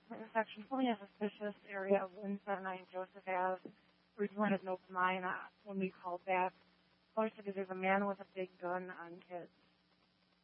intersection. It's only a suspicious area of Winston and Joseph Ave. We wanted an open line when we called back. All I said is there's a man with a big gun on kids.